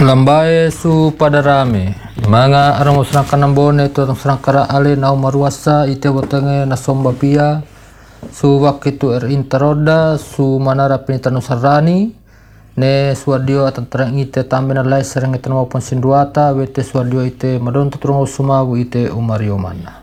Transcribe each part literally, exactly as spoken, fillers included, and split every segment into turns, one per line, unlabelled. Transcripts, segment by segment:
Lambae su padarame mga arang usrang kanambone tu atong serang kara ale na umaruasa ite botange na somba pia su wakitu er intaroda su manara pinitanu sarani ne suadio atang terang ite tambe na lai serang ite maupun sinduata wete suadio ite madonto turung sumabu ite umario mana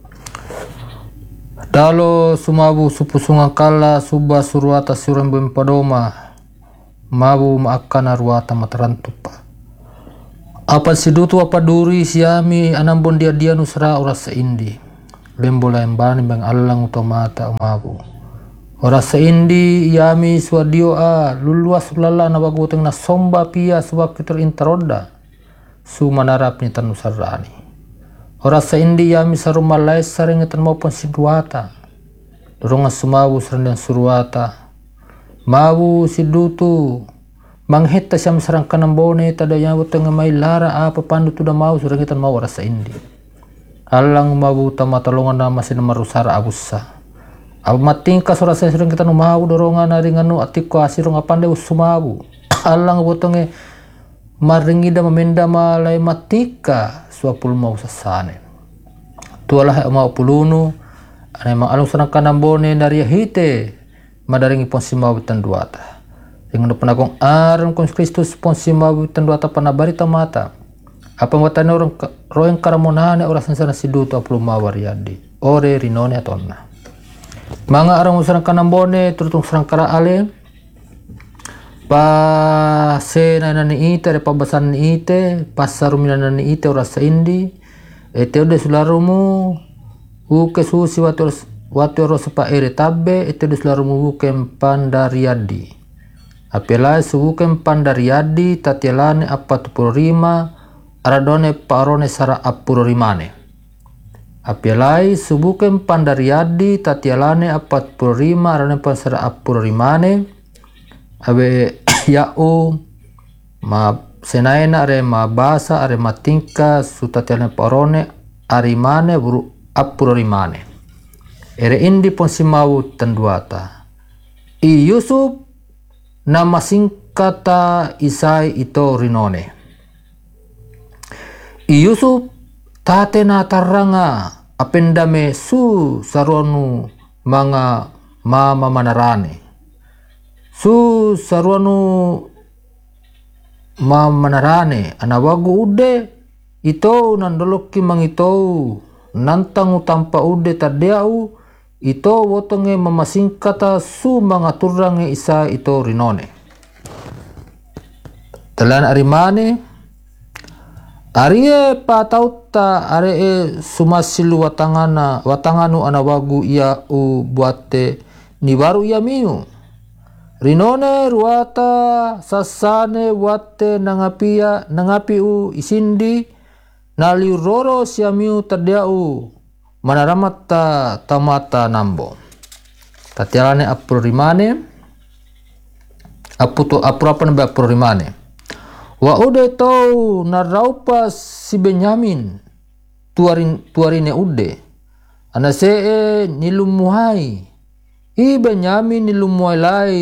dalo sumabu supusungan kala suba suruata surembu padoma mabu maakana ruata matarantupa apa sidutu apa duri siami anambon dia dia nusra ora seindi lembola embani bang allang utomata mabu ora seindi yami swadio a luluas lala na baguteng na somba pia sebab fitur intaroda su manara pinitan nusarani ora seindi yami sarumalai sarengetan maupun siduata doronga sumabu serendang suruata mabu sidutu mangheta siam serang kanambone tadanya buteng mai lara apa pandu tu mau surang kita mau rasa indi alang mabu tama tolongan na masin marusara abussa abu matingka surasa surang kita mau dorongan na ringanu atiko asirong apande usumabu alang butenge maringida memenda malai matika suapul mau sasane tualah mau pulunu ane mang alung serang kanambone dari hite madaringi pon simau tanduata dengan penagong aran kons Kristus ponsima butan duata panabarita mata apa watane orang roeng karamonane ora sensana siduto aplu mawariadi ore rinone atonna manga arang usarang kanambone turutung serang kara ale pa sena nani ite re pabasan ni ite pasarumina nani ite ora seindi ete ode sularumu uke susi watu watu ro sepa ere tabe ete ode sularumu uke pandariadi apelai subukem pandariadi tatialane apa tupuro rima aradone parone sara apuro rimane apelai subukem pandariadi tatialane apa tupuro rima aradone sara apuro rimane abe yau ma senaena are ma basa are matingka su tatialane parone arimane buru apuro rimane ere indi ponsimawu tanduata i Yusuf nama singkata Isai ito rinone i Yusuf tate na taranga apendame su sarwanu mga mama manarane su sarwanu mama manarane anawagu ude ito nandoloki mang ito nantang utampa ude tadeau ito wotonge mamasingkata su mga turange isa ito rinone telan arimane arie patauta are sumasilu watangana watanganu anawagu ia u buate ni baru ia miu rinone ruata sasane wate nangapia nangapi u isindi nali roro siamiu tadiau manaramata tamata nambo tatialane apuro rimane aputo apurapa nabe apuro rimane wa ude tau naraupa si Benyamin tuarin tuarine ude anase nilumuhai i Benyamin nilumuhai lai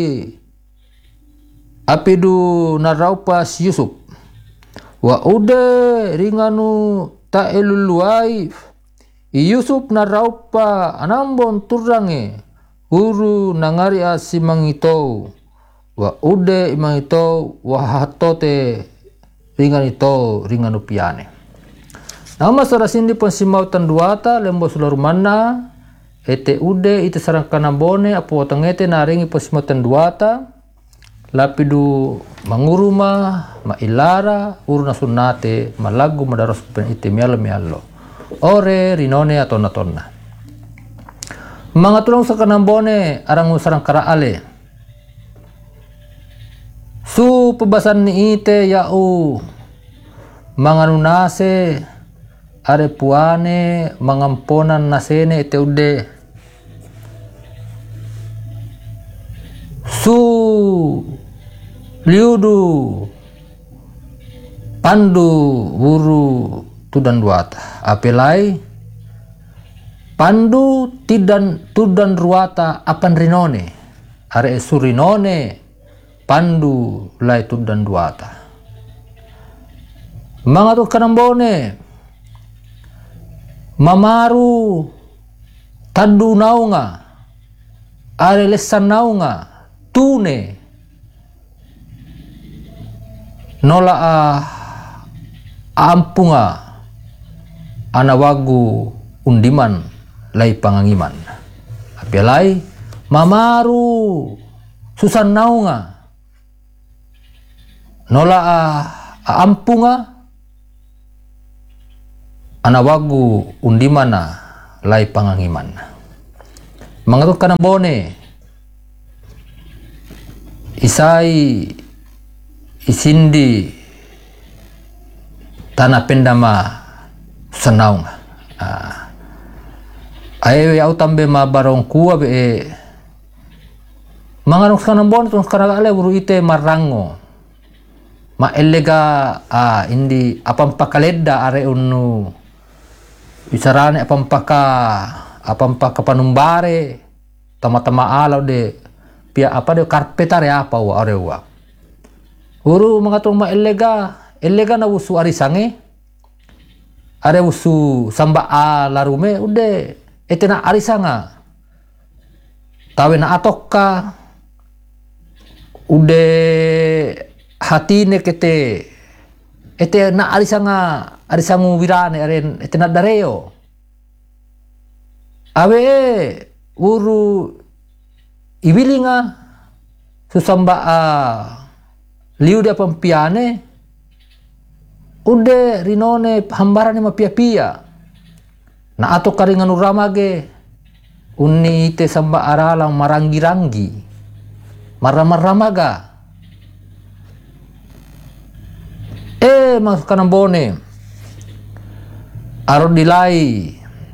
apidu naraupa si Yusuf wa ude ringanu ta eluluai i Yusuf na raupa anambon turange uru nangari asi mangito wa ude imangito wa hatote ringan ito ringan upiane nama sarasindi pon simau tanduata lembo sularumana ete ude ite sarang kanambone apu watangete naringi pon simau tanduata lapidu manguruma mailara uru nasunate malagu madaros pen ite mialo mialo ore rinone atona tonna mga tulong sa kanambone arang usarang karaale su pabasan ni ite yau mga nunase are puane mangamponan nasene ite ude su liudu pandu wuru tudan duata apelai pandu tidan tudan ruata apan rinone are surinone pandu lai tudan duata Mga to kanambone mamaru tadu naunga are lesan naunga tune nola a ampunga anawagu undiman lai pangangiman apialai mamaru susan naunga nola a, a ampunga anawagu undimana lai pangangiman. Mangatut kanambone isai isindi tanah pendama senaung ah. Aewe au tambe ma barong kuwa be e manganuk kanambone tun kanagale buru ite marango ma elega ah indi apam pakaleda are unu bisarane apampaka apampaka panumbare tama-tama alau de pia apa de karpetare apa wa arewa uru mengatung ma elega elega na usu arisange are usu samba a larume ude etena arisanga tawe na atokka ude hatine kete ete na arisanga arisangu wirane aren ete na dareo awe uru iwilinga susamba a liu dia pempiane ude rinone hambarane mapia-pia na ato karingan uramage unni ite samba aralang maranggi-ranggi marama-ramaga eh masuk kanambone aro dilai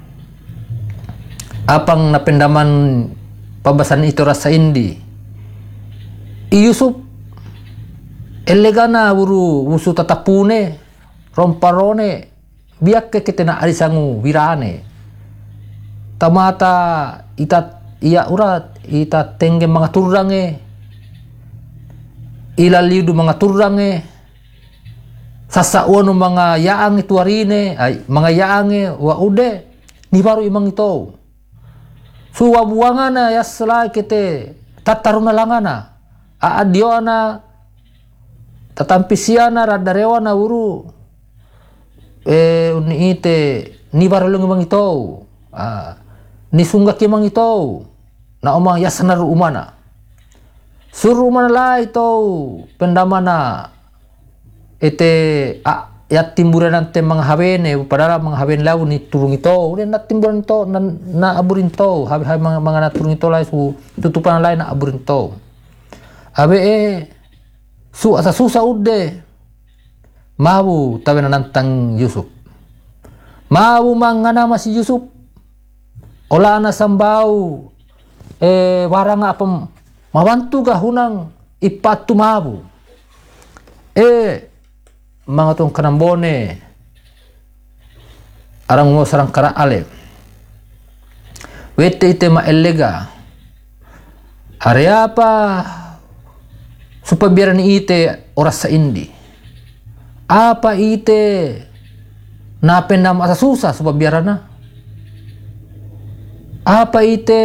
apang napendaman pabasan itu rasa indi i Yusuf elegana uru usu tatapune romparone biak ke ketena arisangu wirane tamata ita iya urat ita tengge mga turrange ilalidu mga turrange sasa uano mga yaang ituarine ay mga yaange wa ude ni baru imang ito suwa buangana ya selai kete tataruna langana aadioana tatampisiana radarewana uru eh uni ite ni baru lung imang ito ah ni sunggak imang ito na umang yasanar umana suruh mana lah ito pendamana ete a ya timburan nante mga hawene padahal mga hawen law ni turung ito udah na timburan ito na, na aburin to habi habi mga mga naturung ito lai su tutupan lain na aburin to abe e su asa susa ude mabu tawe na nantang Yusuf mabu mangana masih Yusuf ola na sambau eh waranga apam mabantu ka hunang ipatu mabu eh mga tong kanambone arang mo sarang kara ale wete ite ma elega are apa supaya biar ni ite oras sa indi apa ite na pendam asa susah supaya biar na apa ite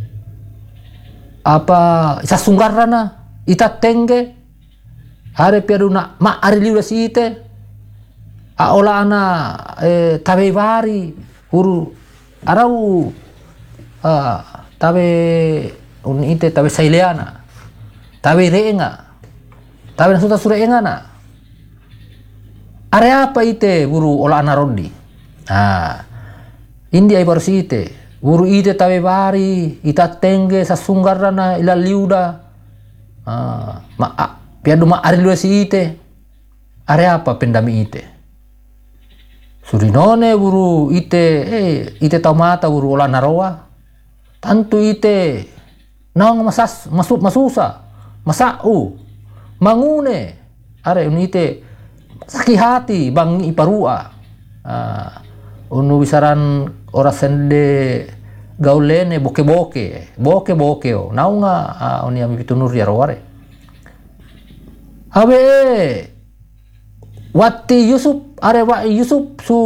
apa isa sunggarna na ita tengge are piaduna ma ari liu si ite a ola ana eh, tabe vari uru arau uh, tabe un ite tabe saileana tabe reenga tabe nasuta sureenga na are apa ite buru ola ana rondi ah indi ai baru si ite buru ite tabe vari ita tengge sa sunggarna ila liuda ah ma ah, piadu ma ari lu si ite are apa pendami ite surinone buru ite eh ite tamata buru ola naroa tantu ite naong masas masuk masusa masau mangune are un ite sakit hati bang iparua ah unu bisaran ora sende gaulene boke boke boke boke o naunga ah, oni ami pitunur ya raware abe wati Yusuf are wa Yusuf su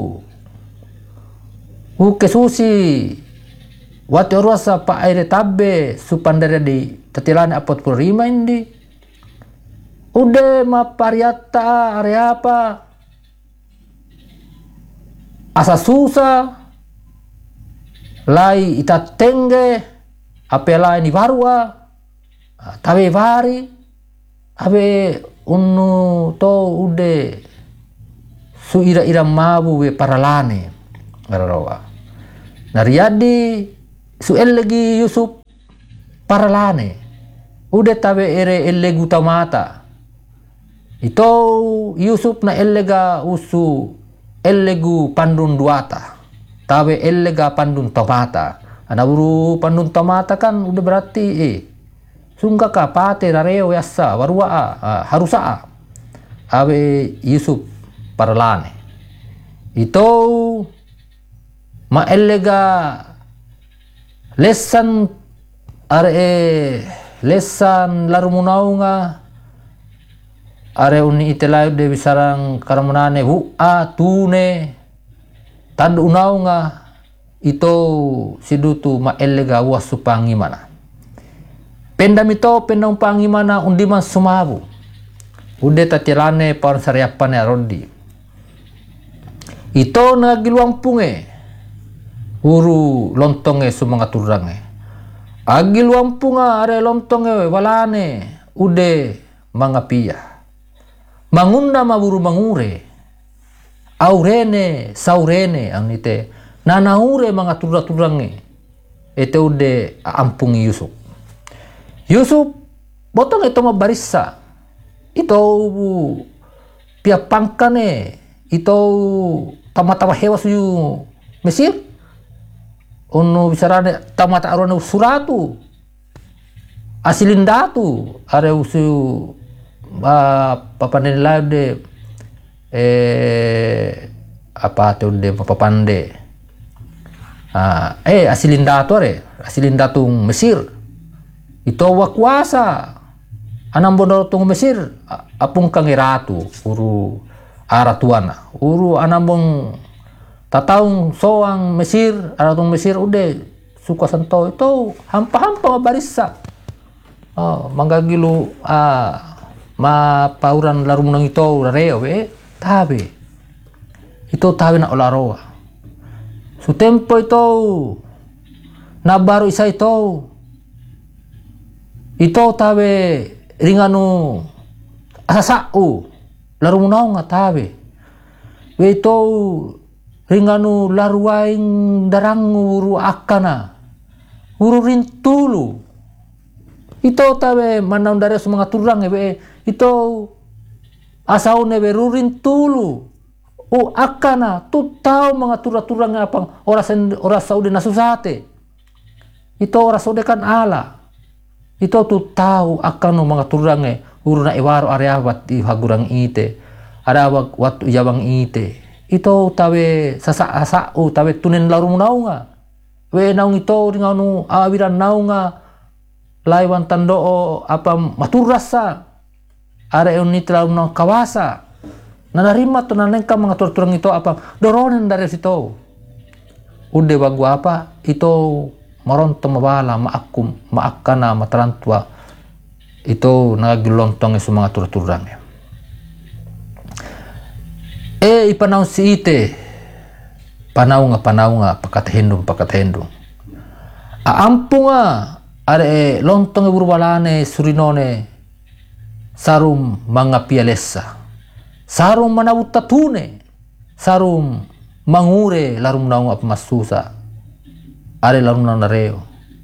uke susi wati orwasa pa aire tabbe su pandare di tatilane apot purima indi ude ma pariata are apa asa susa lai itatenge ape lai ni barua tabe vari abe unu to ude su ira-ira mabu we paralane ngarawa nariadi su elegi Yusuf paralane ude tabe ere elegu tamata ito Yusuf na elega usu elegu pandun duata tabe elega pandun tamata ana buru pandun tamata kan udah berarti eh sungka ka pate rareo yassa warua uh, harusa abe Yusuf paralane ito ma elega lesan are lesan larumunaunga are uni itelai de bisarang karamunane hu a tune tad unaunga ito sidutu ma elega wasu pangimana pendam ito pendam pangimana undi man sumabu ude tatirane par sariapane arodi ito nagiluang punge uru lontonge sumanga turange agiluang punga are lontonge walane ude mangapia mangunda maburu mangure aurene saurene ang nite nanaure mga turra-turange ete ude ampungi Yusuf Yusuf botong ito mabarisa ito pia pangkane ito tama-tama hewas yu Mesir ono bisarane tamata arone suratu asilindatu are usu uh, papanela de eh apa tuh de papapande ah eh asilindatu are asilindatu Mesir ito wakwasa anang bono tung Mesir apung kangiratu uru aratuana uru anambong tataung soang Mesir aratung Mesir ude suka santo itu hampa-hampa barisa oh manggagilu ah ma pauran larumunang ito rareo we tabe ito tabe na olaroa su tempo ito na baru isa ito ito tabe ringanu asasau larumunang nga tabe we ito ringanu laruaing darang uru akana uru rintulu ito tabe manang dari mga turang ebe ito asaw nebe rurin tulu o akana tutaw mga tura-turang apang oras oras saude nasusate ito oras saude kan ala ito tutaw akano mga turang e uru na iwaro areawat i hagurang ite arawag wat yawang ite ito tabe sasa asao tabe tunen larum naunga we naung ito ringanu awiran naunga laiwan tando o apa maturasa are unitra ng kawasa nanarima to nanengka mga turturang ito apa doronen dari sito ude bagu apa ito maronto mabala maakum maakana matarantwa ito nagagilontong isu mga turturang e ipanaw si ite panaw nga panaw nga pakathendong pakathendong aampo nga are lontong burbalane surinone sarum mga pialesa sarum manawutatune sarum mangure larum naung apmasusa are larum naung nareo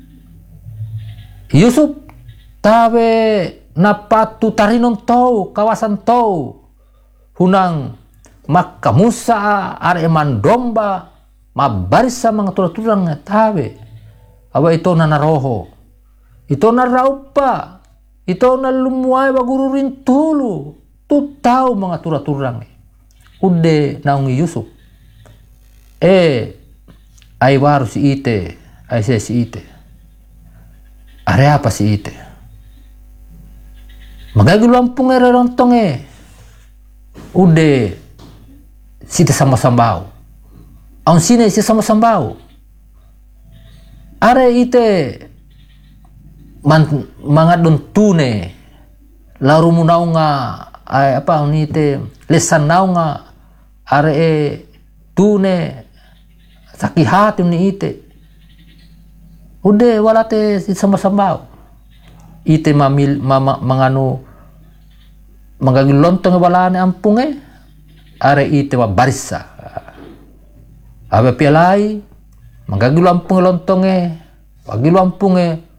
Yusuf tabe napatu tarinon tau kawasan tau hunang makamusa are mandomba mabarisa mga turang tabe awa ito na naroho ito na raupa ito na lumuay baguro rin tulo tutaw mga tura-turang ude naong Yusuf eh ay waro si ite ay siya si ite are apa si ite magagulwang pong erorontong eh ude sita sama sambau aun sine si sama sambau are ite man mangadon tune laru munau nga ay apa unite lesan nau nga are e tune sakit hati ni ite ude walate si sama sambau ite mamil mama manganu manggagil lontong balane ampunge are ite wa barisa abe pialai manggagil ampung lontonge pagi ampunge